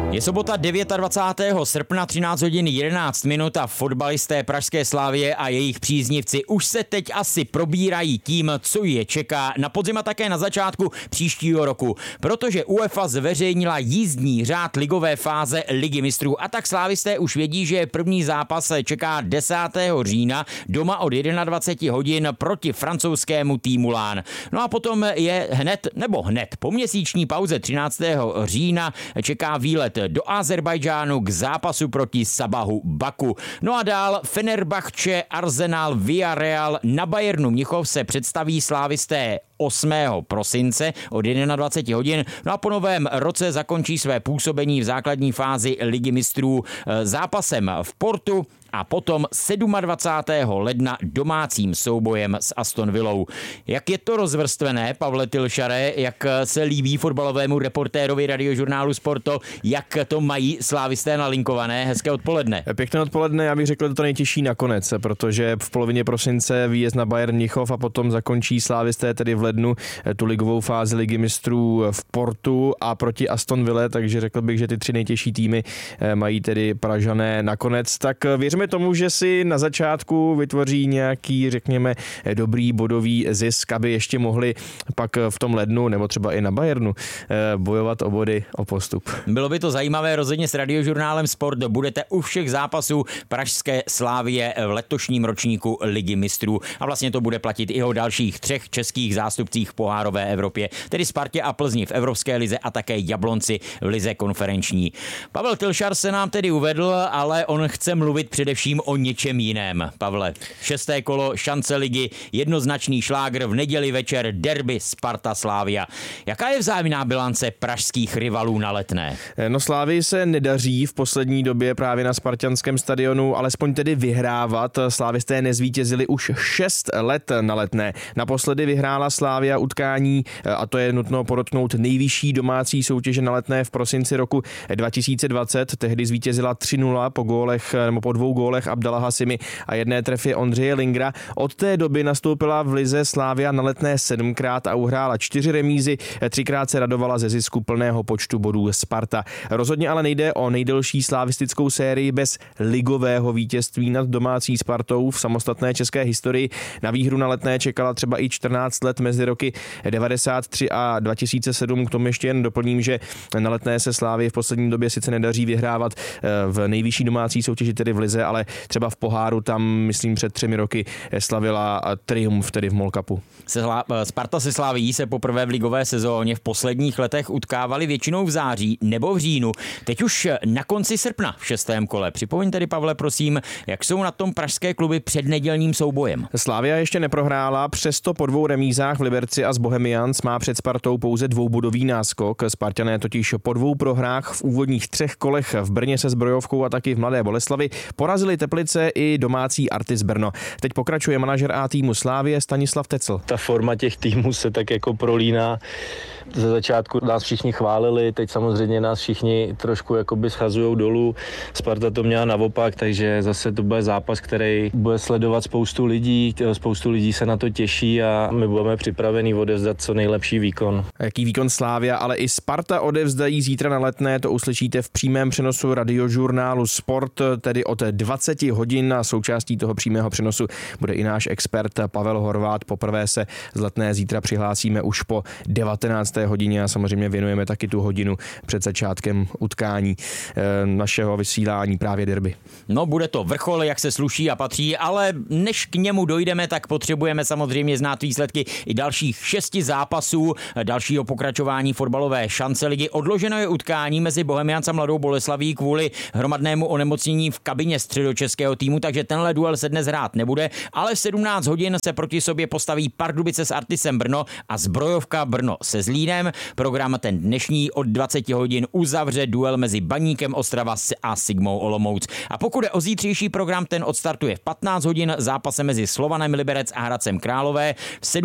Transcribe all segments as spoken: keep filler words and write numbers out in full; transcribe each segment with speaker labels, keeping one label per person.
Speaker 1: Je sobota dvacátého devátého srpna, třináct hodin jedenáct minut a fotbalisté pražské Slavie a jejich příznivci už se teď asi probírají tím, co je čeká na podzim a také na začátku příštího roku, protože UEFA zveřejnila jízdní řád ligové fáze Ligy mistrů a tak slávisté už vědí, že první zápas se čeká desátého října doma od dvacet jedna hodin proti francouzskému týmu Lán. No a potom je hned, nebo hned po měsíční pauze třináctého října čeká výlet do Azerbajdžánu k zápasu proti Sabahu Baku. No a dál Fenerbahce, Arsenal, Villarreal, na Bayernu Mnichov se představí slávisté osmého prosince od dvacet jedna hodin. No a po novém roce zakončí své působení v základní fázi Ligy mistrů zápasem v Portu a potom dvacátého sedmého ledna domácím soubojem s Aston Villou. Jak je to rozvrstvené, Pavle Tylšare, jak se líbí fotbalovému reportérovi Radiožurnálu Sporto, jak to mají slávisté nalinkované? Hezké odpoledne.
Speaker 2: Pěkné odpoledne, já bych řekl, to nejtěžší nakonec, protože v polovině prosince výjezd na Bayern Mnichov a potom zakončí slávisté tedy v lednu tu ligovou fázi Ligy mistrů v Portu a proti Aston Ville, takže řekl bych, že ty tři nejtěžší týmy mají tedy Pražané nakonec. Tak věřím tomu, že si na začátku vytvoří nějaký, řekněme, dobrý bodový zisk, aby ještě mohli pak v tom lednu nebo třeba i na Bayernu bojovat o body, o postup.
Speaker 1: Bylo by to zajímavé, rozhodně s Radiožurnálem Sport budete u všech zápasů pražské Slavie v letošním ročníku Ligy mistrů a vlastně to bude platit i o dalších třech českých zástupcích v pohárové Evropě, tedy Spartě a Plzni v Evropské lize a také Jablonci v lize konferenční. Pavel Tylšar se nám tedy uvedl, ale on chce mluvit především o něčem jiném. Pavle, šesté kolo šance ligy, jednoznačný šlágr v neděli večer, derby Sparta Slavia. Jaká je vzájemná bilance pražských rivalů na Letné?
Speaker 2: No Slavii se nedaří v poslední době právě na spartanském stadionu, alespoň tedy vyhrávat. Slávisté nezvítězili už šest let na Letné. Naposledy vyhrála Slavia utkání, a to je nutno podotknout, nejvyšší domácí soutěže na Letné v prosinci roku dva tisíce dvacet. Tehdy zvítězila tři nula po gólech, nebo po dvou gólech Abdala Hasimi a jedné trefě Ondřeje Lingra. Od té doby nastoupila v lize Slavia na Letné sedmkrát a uhrála čtyři remízy, třikrát se radovala ze zisku plného počtu bodů Sparta. Rozhodně ale nejde o nejdelší slavistickou sérii bez ligového vítězství nad domácí Spartou v samostatné české historii. Na výhru na Letné čekala třeba i čtrnáct let mezi roky devadesát tři a dva tisíce sedm. K tomu ještě jen doplním, že na Letné se Slavii v poslední době sice nedaří vyhrávat v nejvyšší domácí soutěži, tedy v lize, ale třeba v poháru tam, myslím, před třemi roky slavila triumf, tedy v MOL Cupu.
Speaker 1: Sparta se Slavií se poprvé v ligové sezóně v posledních letech utkávali většinou v září nebo v říjnu. Teď už na konci srpna v šestém kole. Připomeň tedy, Pavle, prosím, jak jsou na tom pražské kluby před nedělním soubojem.
Speaker 2: Slavia ještě neprohrála, přesto po dvou remízách v Liberci a z Bohemians má před Spartou pouze dvoubodový náskok. Spartané totiž po dvou prohrách v úvodních třech kolech v Brně se Zbrojovkou a taky v Mladé Boleslavi porazili Teplice i domácí Artis Brno. Teď pokračuje manažer A týmu Slavie Stanislav Tecl.
Speaker 3: Ta forma těch týmů se tak jako prolíná. Ze začátku nás všichni chválili, teď samozřejmě nás všichni trošku jakoby schazujou dolů. Sparta to měla naopak, takže zase to bude zápas, který bude sledovat spoustu lidí, spoustu lidí se na to těší a my budeme připraveni odevzdat co nejlepší výkon.
Speaker 2: Jaký výkon Slavia, ale i Sparta odevzdají zítra na Letné, to uslyšíte v přímém přenosu Radiožurnálu Sport, tedy od dvacet hodin a součástí toho přímého přenosu bude i náš expert Pavel Horvát. Poprvé se z Letné zítra přihlásíme už po devatenácté hodině a samozřejmě věnujeme taky tu hodinu před začátkem utkání e, našeho vysílání právě derby.
Speaker 1: No, bude to vrchol, jak se sluší a patří, ale než k němu dojdeme, tak potřebujeme samozřejmě znát výsledky i dalších šesti zápasů, dalšího pokračování fotbalové šance ligy. Odloženo je utkání mezi Bohemians a Mladou Boleslaví kvůli hromadnému onemocnění v kabině středočeského týmu, takže tenhle duel se dnes hrát nebude, ale v sedmnáct hodin se proti sobě postaví Pardubice s Artisem Brno a Zbrojovka Brno se Zlínem. Program ten dnešní od dvacet hodin uzavře duel mezi Baníkem Ostrava a Sigmou Olomouc. A pokud je o zítřejší program, ten odstartuje v patnáct hodin zápasem mezi Slovanem Liberec a Hradcem Králové. V sedmnáct hodin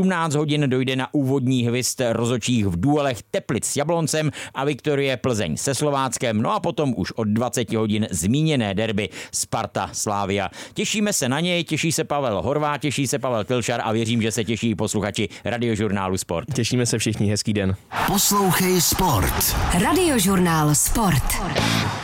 Speaker 1: hodin dojde na úvodní hvist rozhodčích v duelech Teplic s Jabloncem a Viktorie Plzeň se Slováckem, no a potom už od dvacet hodin zmíněné derby Sparta Slavia. Těšíme se na něj, těší se Pavel Horváth, těší se Pavel Klšar a věřím, že se těší posluchači Radiožurnálu Sport.
Speaker 2: Těšíme se všichni, hezký den.
Speaker 4: Poslouchej Sport. Radiožurnál Sport.